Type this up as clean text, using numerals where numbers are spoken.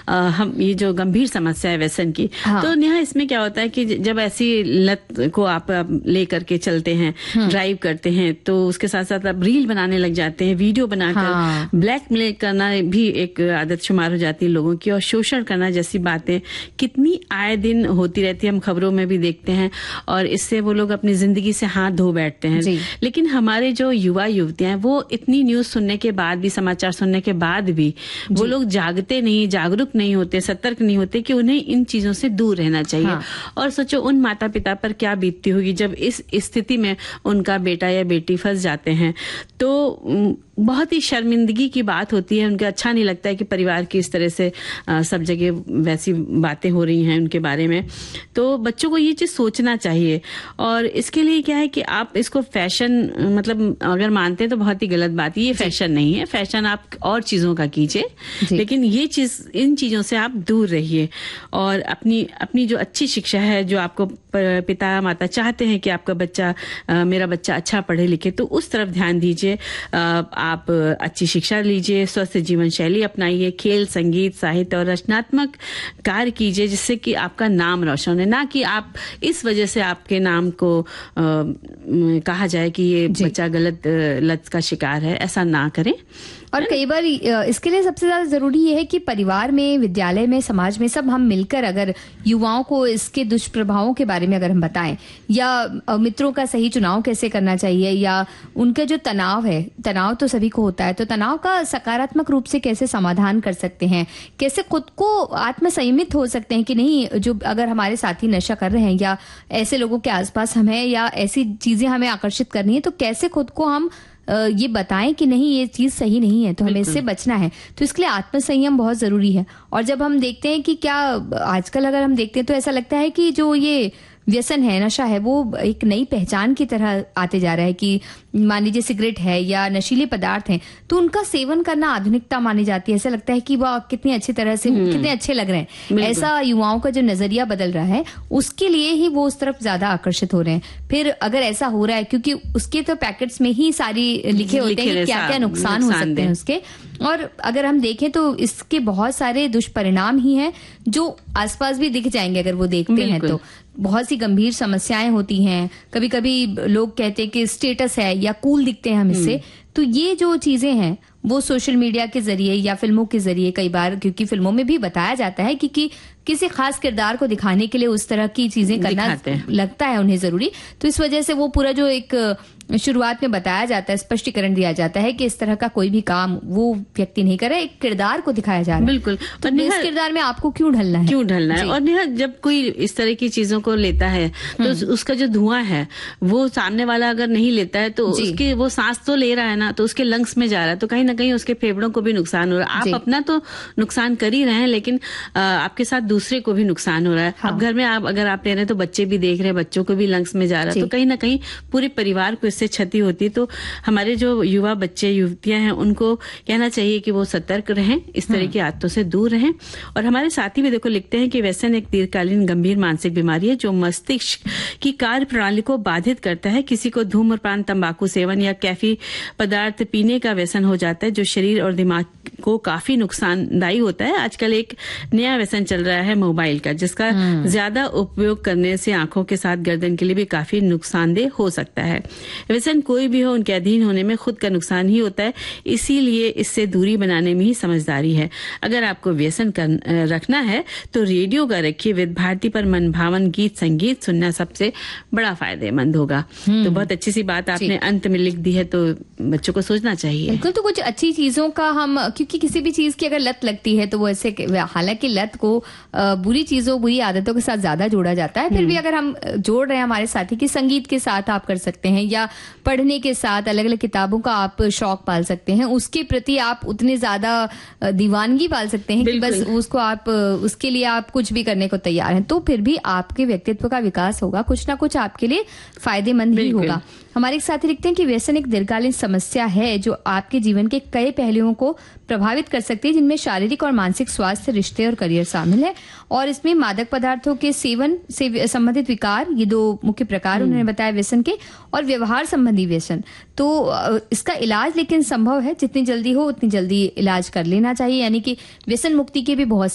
हम ये जो गंभीर समस्या है व्यसन की, तो नेहा इसमें क्या होता है कि जब ऐसी लत को आप लेकर के चलते हैं, ड्राइव करते हैं, तो उसके साथ साथ आप रील बनाने लग जाते हैं, वीडियो बनाकर ब्लैकमेल करना भी एक आदत शुमार हो जाती है लोगों की, और शोषण करना जैसी बातें कितनी आए दिन होती रहती है, हम खबरों में भी देखते हैं, और इससे वो लोग अपनी जिंदगी से हाथ धो बैठते हैं। लेकिन हमारे जो युवा युवतियां हैं वो इतनी न्यूज सुनने के बाद भी, समाचार सुनने के बाद भी वो लोग जागते नहीं, जागरूक नहीं होते, सतर्क नहीं होते कि उन्हें इन चीजों से दूर रहना चाहिए। और सोचो उन माता पिता पर क्या बीतती होगी जब इस स्थिति में उनका बेटा या बेटी फंस जाते हैं। तो बहुत ही शर्मिंदगी की बात होती है, उनको अच्छा नहीं लगता है कि परिवार की इस तरह से सब जगह वैसी बातें हो रही हैं उनके बारे में। तो बच्चों को ये चीज सोचना चाहिए, और इसके लिए क्या है कि आप इसको फैशन मतलब अगर मानते हैं तो बहुत ही गलत बात है, ये फैशन नहीं है, फैशन आप और चीजों का कीजिए, लेकिन ये चीज, इन चीजों से आप दूर रहिए, और अपनी जो अच्छी शिक्षा है, जो आपको पिता माता चाहते हैं कि आपका बच्चा, मेरा बच्चा अच्छा पढ़े लिखे, तो उस तरफ ध्यान दीजिए। आप अच्छी शिक्षा लीजिए, स्वस्थ जीवन शैली अपनाइए, खेल, संगीत, साहित्य और रचनात्मक कार्य कीजिए, जिससे कि आपका नाम रोशन है, ना कि आप इस वजह से आपके नाम को कहा जाए कि ये बच्चा गलत लत का शिकार है। ऐसा ना करें। और कई बार इसके लिए सबसे ज्यादा जरूरी ये है कि परिवार में, विद्यालय में, समाज में सब हम मिलकर अगर युवाओं को इसके दुष्प्रभावों के बारे में अगर हम बताएं, या मित्रों का सही चुनाव कैसे करना चाहिए, या उनका जो तनाव है, तनाव तो सभी को होता है, तो तनाव का सकारात्मक रूप से कैसे समाधान कर सकते हैं, कैसे खुद को आत्मसंयमित हो सकते हैं कि नहीं, जो अगर हमारे साथी नशा कर रहे हैं या ऐसे लोगों के आसपास हम हैं या ऐसी चीजें हमें आकर्षित करनी है, तो कैसे खुद को हम ये बताएं कि नहीं, ये चीज सही नहीं है, तो हमें इससे बचना है। तो इसके लिए आत्मसंयम बहुत जरूरी है। और जब हम देखते हैं कि क्या आजकल अगर हम देखते हैं तो ऐसा लगता है कि जो ये व्यसन है, नशा है, वो एक नई पहचान की तरह आते जा रहा है कि मान लीजिए सिगरेट है या नशीले पदार्थ हैं, तो उनका सेवन करना आधुनिकता मानी जाती है। ऐसा लगता है कि वह कितनी अच्छी तरह से, कितने अच्छे लग रहे हैं, ऐसा युवाओं का जो नजरिया बदल रहा है, उसके लिए ही वो उस तरफ ज्यादा आकर्षित हो रहे हैं। फिर अगर ऐसा हो रहा है, क्योंकि उसके तो पैकेट्स में ही सारी लिखे होते हैं कि क्या क्या नुकसान हो सकते हैं उसके, और अगर हम देखें तो इसके बहुत सारे दुष्परिणाम ही हैं जो आसपास भी दिख जाएंगे अगर वो देखते हैं तो। बहुत सी गंभीर समस्याएं होती हैं। कभी कभी लोग कहते हैं कि स्टेटस है या कूल दिखते हैं हम इससे, तो ये जो चीजें हैं वो सोशल मीडिया के जरिए या फिल्मों के जरिए कई बार, क्योंकि फिल्मों में भी बताया जाता है कि किसी खास किरदार को दिखाने के लिए उस तरह की चीजें करना लगता है उन्हें जरूरी, तो इस वजह से वो पूरा जो एक शुरुआत में बताया जाता है, स्पष्टीकरण दिया जाता है कि इस तरह का कोई भी काम वो व्यक्ति नहीं करे, एक किरदार को दिखाया जा रहा है। बिल्कुल। तो इस किरदार में आपको क्यों ढलना है, और नेहा जब कोई इस तरह की चीजों को लेता है तो उसका जो धुआं है वो सामने वाला अगर नहीं लेता है तो उसके, वो सांस तो ले रहा है ना, तो उसके लंग्स में जा रहा है, तो कहीं ना कहीं उसके फेफड़ों को भी नुकसान हो रहा है। आप अपना तो नुकसान कर ही रहे हैं, लेकिन आपके साथ दूसरे को भी नुकसान हो रहा है। अब घर में अगर आप ले रहे हैं तो बच्चे भी देख रहे हैं, बच्चों को भी लंग्स में जा रहा है, तो कहीं ना कहीं पूरे परिवार को इससे क्षति होती है। तो हमारे जो युवा बच्चे युवतियां हैं उनको कहना चाहिए कि वो सतर्क रहें, इस तरह की आदतों से दूर रहें। और हमारे साथी भी देखो लिखते हैं कि व्यसन एक दीर्घकालीन गंभीर मानसिक बीमारी है जो मस्तिष्क की कार्य प्रणाली को बाधित करता है। किसी को धूम्रपान, तंबाकू सेवन या कैफी पदार्थ पीने का व्यसन हो जाता है जो शरीर और दिमाग को काफी नुकसानदायी होता है। आजकल एक नया व्यसन चल रहा है मोबाइल का, जिसका ज्यादा उपयोग करने से आंखों के साथ गर्दन के लिए भी काफी नुकसानदेह हो सकता है। व्यसन कोई भी हो, उनके अधीन होने में खुद का नुकसान ही होता है, इसीलिए इससे दूरी बनाने में ही समझदारी है। अगर आपको व्यसन रखना है तो रेडियो का रखिए, विविध भारती पर मनभावन गीत संगीत सुनना सबसे बड़ा फायदेमंद होगा। तो बहुत अच्छी सी बात आपने अंत में लिख दी है, तो बच्चों को सोचना चाहिए। बिल्कुल। तो कुछ अच्छी चीजों का हम, क्योंकि किसी भी चीज की अगर लत लगती है तो वो ऐसे, हालांकि लत को बुरी चीजों, बुरी आदतों के साथ ज्यादा जोड़ा जाता है, फिर भी अगर हम जोड़ रहे हैं हमारे साथी की, संगीत के साथ आप कर सकते हैं, या पढ़ने के साथ अलग अलग किताबों का आप शौक पाल सकते हैं, उसके प्रति आप उतने ज्यादा दीवानगी पाल सकते हैं कि बस उसको आप, उसके लिए आप कुछ भी करने को तैयार हैं, तो फिर भी आपके व्यक्तित्व का विकास होगा, कुछ ना कुछ आपके लिए फायदेमंद ही होगा। हमारे एक साथी लिखते हैं कि व्यसन एक दीर्घकालीन समस्या है जो आपके जीवन के कई पहलुओं को प्रभावित कर सकती है, जिनमें शारीरिक और मानसिक स्वास्थ्य, रिश्ते और करियर शामिल है। और इसमें मादक पदार्थों के सेवन से संबंधित विकार, ये दो मुख्य प्रकार उन्होंने बताया व्यसन के, और व्यवहार संबंधी व्यसन। तो इसका इलाज लेकिन संभव है, जितनी जल्दी हो उतनी जल्दी इलाज कर लेना चाहिए, यानी कि व्यसन मुक्ति के भी बहुत